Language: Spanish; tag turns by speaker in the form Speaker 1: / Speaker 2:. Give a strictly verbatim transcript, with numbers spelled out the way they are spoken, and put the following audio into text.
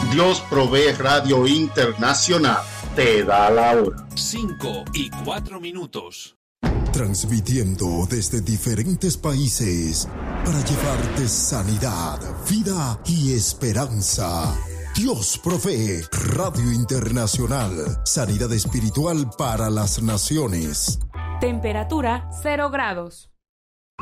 Speaker 1: Dios Provee Radio Internacional te da la hora.
Speaker 2: Cinco y cuatro minutos.
Speaker 3: Transmitiendo desde diferentes países para llevarte sanidad, vida y esperanza. Dios Provee Radio Internacional. Sanidad espiritual para las naciones.
Speaker 4: Temperatura cero grados.